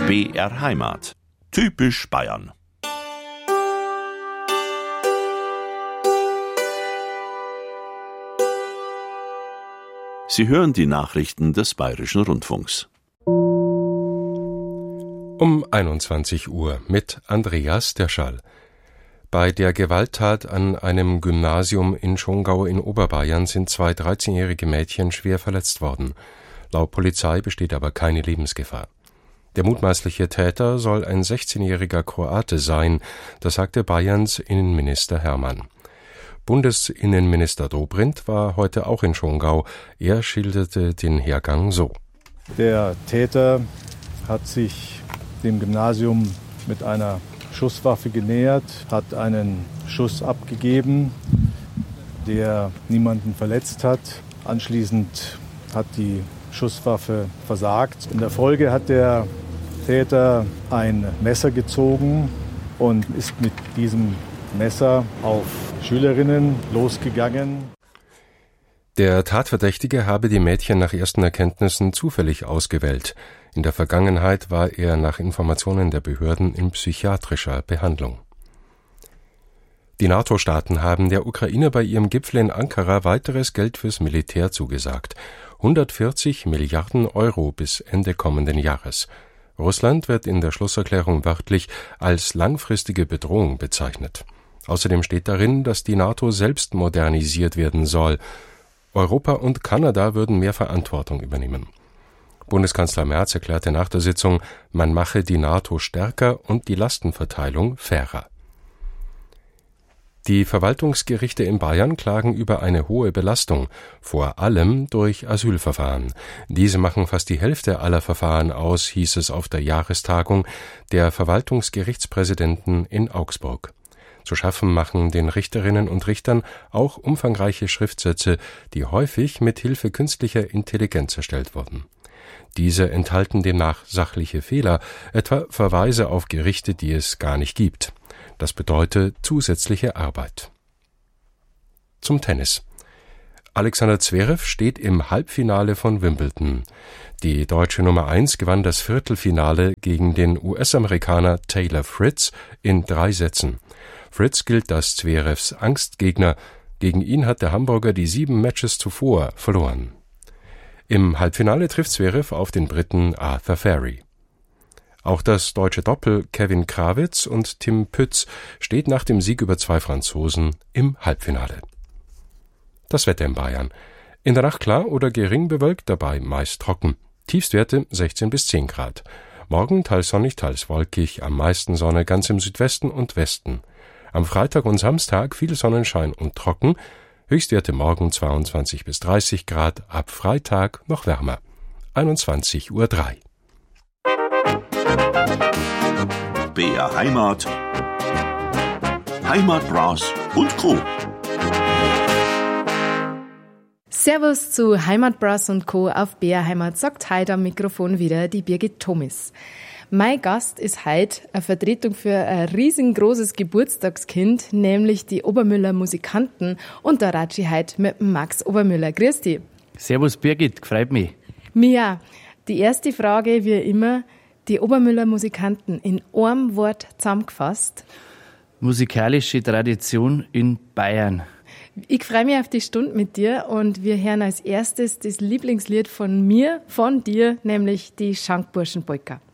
BR Heimat. Typisch Bayern. Sie hören die Nachrichten des Bayerischen Rundfunks. Um 21 Uhr mit Andreas Derschall. Bei der Gewalttat an einem Gymnasium in Schongau in Oberbayern sind 2 13-jährige Mädchen schwer verletzt worden. Laut Polizei besteht aber keine Lebensgefahr. Der mutmaßliche Täter soll ein 16-jähriger Kroate sein, das sagte Bayerns Innenminister Hermann. Bundesinnenminister Dobrindt war heute auch in Schongau. Er schilderte den Hergang so. Der Täter hat sich dem Gymnasium mit einer Schusswaffe genähert, hat einen Schuss abgegeben, der niemanden verletzt hat. Anschließend hat die Schusswaffe versagt. In der Folge hat der Täter ein Messer gezogen und ist mit diesem Messer auf Schülerinnen losgegangen. Der Tatverdächtige habe die Mädchen nach ersten Erkenntnissen zufällig ausgewählt. In der Vergangenheit war er nach Informationen der Behörden in psychiatrischer Behandlung. Die NATO-Staaten haben der Ukraine bei ihrem Gipfel in Ankara weiteres Geld fürs Militär zugesagt. 140 Milliarden Euro bis Ende kommenden Jahres. Russland wird in der Schlusserklärung wörtlich als langfristige Bedrohung bezeichnet. Außerdem steht darin, dass die NATO selbst modernisiert werden soll. Europa und Kanada würden mehr Verantwortung übernehmen. Bundeskanzler Merz erklärte nach der Sitzung, man mache die NATO stärker und die Lastenverteilung fairer. Die Verwaltungsgerichte in Bayern klagen über eine hohe Belastung, vor allem durch Asylverfahren. Diese machen fast die Hälfte aller Verfahren aus, hieß es auf der Jahrestagung der Verwaltungsgerichtspräsidenten in Augsburg. Zu schaffen machen den Richterinnen und Richtern auch umfangreiche Schriftsätze, die häufig mit Hilfe künstlicher Intelligenz erstellt wurden. Diese enthalten demnach sachliche Fehler, etwa Verweise auf Gerichte, die es gar nicht gibt. Das bedeutet zusätzliche Arbeit. Zum Tennis. Alexander Zverev steht im Halbfinale von Wimbledon. Die deutsche Nummer 1 gewann das Viertelfinale gegen den US-Amerikaner Taylor Fritz in 3 Sätzen. Fritz gilt als Zverevs Angstgegner. Gegen ihn hat der Hamburger die 7 Matches zuvor verloren. Im Halbfinale trifft Zverev auf den Briten Arthur Ferry. Auch das deutsche Doppel Kevin Krawitz und Tim Pütz steht nach dem Sieg über 2 Franzosen im Halbfinale. Das Wetter in Bayern. In der Nacht klar oder gering bewölkt, dabei meist trocken. Tiefstwerte 16 bis 10 Grad. Morgen teils sonnig, teils wolkig, am meisten Sonne ganz im Südwesten und Westen. Am Freitag und Samstag viel Sonnenschein und trocken. Höchstwerte morgen 22 bis 30 Grad, ab Freitag noch wärmer. 21:03 Uhr. BR Heimat. Heimatbras und Co. Servus zu Heimatbras und Co. auf BR Heimat, sagt heute am Mikrofon wieder die Birgit Thomis. Mein Gast ist heute eine Vertretung für ein riesengroßes Geburtstagskind, nämlich die Obermüller Musikanten. Und da ratsche ich heute mit Max Obermüller. Grüß dich. Servus Birgit, freut mich. Mia, die erste Frage wie immer, die Obermüller Musikanten in einem Wort zusammengefasst. Musikalische Tradition in Bayern. Ich freue mich auf die Stunde mit dir und wir hören als erstes das Lieblingslied von mir, von dir, nämlich die Schankburschen-Polka.